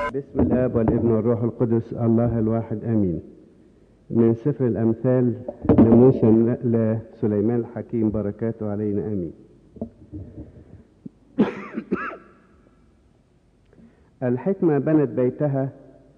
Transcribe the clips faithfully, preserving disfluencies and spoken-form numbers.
باسم الآب والابن والروح القدس الله الواحد آمين. من سفر الأمثال لموسى لسليمان الحكيم بركاته علينا آمين. الحكمة بنت بيتها،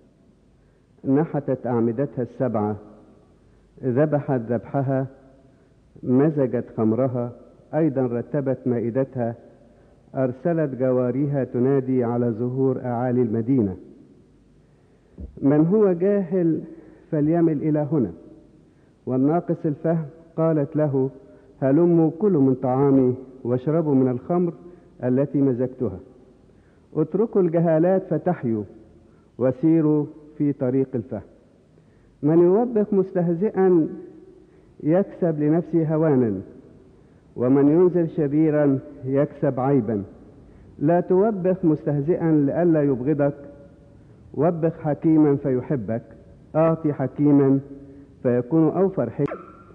نحتت أعمدتها السبعة، ذبحت ذبحها، مزجت خمرها، أيضا رتبت مائدتها، أرسلت جواريها تنادي على ظهور أعالي المدينة. من هو جاهل فليمل إلى هنا، والناقص الفهم قالت له هلموا كلوا من طعامي واشربوا من الخمر التي مزجتها. اتركوا الجهالات فتحيوا وسيروا في طريق الفهم. من يوبخ مستهزئا يكسب لنفسه هوانا، ومن ينزل شريرا يكسب عيبا. لا توبخ مستهزئا لئلا يبغضك، وبخ حكيما فيحبك. أعطي حكيما فيكون أوفر حكمة،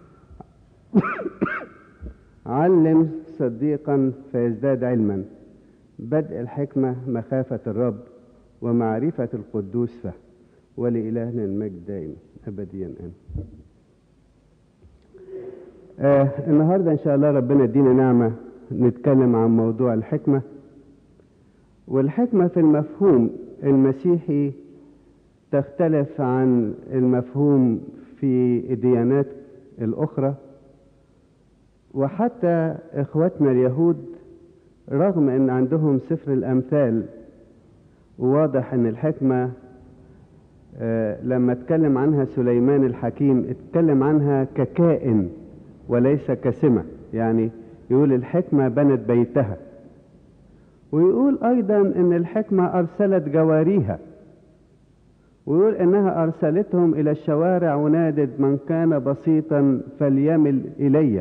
علم صديقا فيزداد علما. بدء الحكمة مخافة الرب، ومعرفة القدوس فهم. ولإلهنا المجد دائما أبديا آمين. آه النهاردة إن شاء الله ربنا يدينا نعمة نتكلم عن موضوع الحكمة. والحكمة في المفهوم المسيحي تختلف عن المفهوم في الديانات الأخرى، وحتى إخوتنا اليهود رغم أن عندهم سفر الأمثال، وواضح أن الحكمة آه لما اتكلم عنها سليمان الحكيم اتكلم عنها ككائن وليس كسمة، يعني يقول الحكمة بنت بيتها، ويقول أيضا أن الحكمة أرسلت جواريها، ويقول أنها أرسلتهم إلى الشوارع ونادت من كان بسيطا فليمل إلي.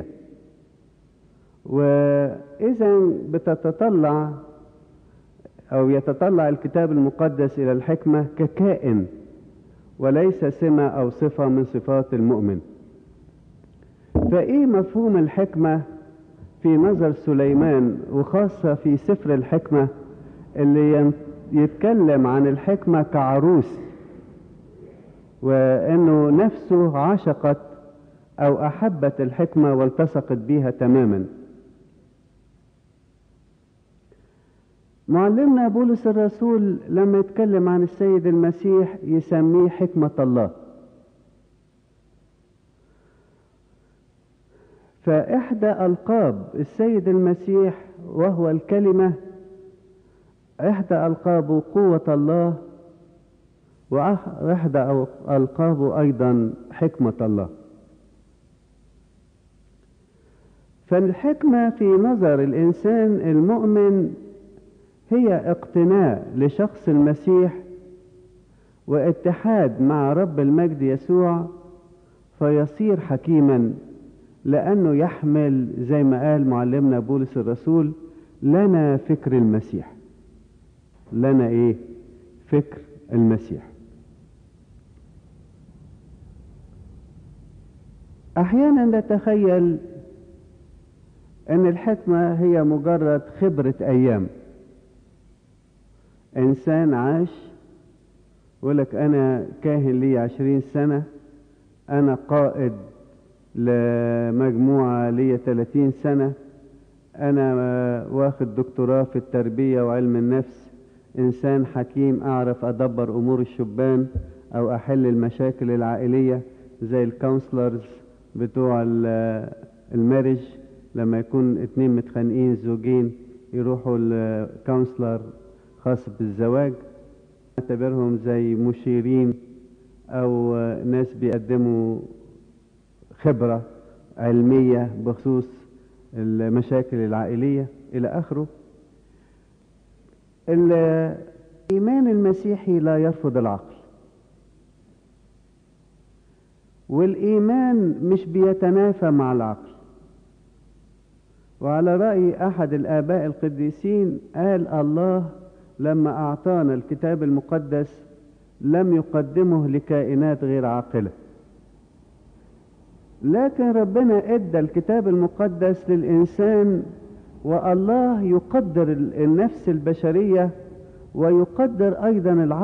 وإذا بتتطلع أو يتطلع الكتاب المقدس إلى الحكمة ككائن وليس سمة أو صفة من صفات المؤمن. فإيه مفهوم الحكمة في نظر سليمان، وخاصة في سفر الحكمة اللي يتكلم عن الحكمة كعروس، وأنه نفسه عشقت أو أحبت الحكمة والتصقت بها تماما. معلمنا بولس الرسول لما يتكلم عن السيد المسيح يسميه حكمة الله. فإحدى ألقاب السيد المسيح وهو الكلمة، إحدى ألقابه قوة الله، وإحدى ألقابه أيضا حكمة الله. فالحكمة في نظر الإنسان المؤمن هي اقتناء لشخص المسيح واتحاد مع رب المجد يسوع، فيصير حكيما، لأنه يحمل زي ما قال معلمنا بولس الرسول لنا فكر المسيح. لنا إيه؟ فكر المسيح. أحيانا نتخيل أن الحكمة هي مجرد خبرة أيام. إنسان عاش يقولك أنا كاهن لي عشرين سنة، أنا قائد لمجموعة لي ثلاثين سنة، أنا واخد دكتوراه في التربية وعلم النفس، إنسان حكيم أعرف أدبر أمور الشبان أو أحل المشاكل العائلية زي الكونسلرز بتوع المارج، لما يكون اتنين متخانقين زوجين يروحوا الكونسلر خاص بالزواج، نعتبرهم زي مشيرين أو ناس بيقدموا خبرة علمية بخصوص المشاكل العائلية إلى آخره. الإيمان المسيحي لا يرفض العقل، والإيمان مش بيتنافى مع العقل. وعلى رأي أحد الآباء القديسين قال الله لما أعطانا الكتاب المقدس لم يقدمه لكائنات غير عاقلة، لكن ربنا ادى الكتاب المقدس للإنسان، والله يقدر النفس البشرية ويقدر أيضا العقل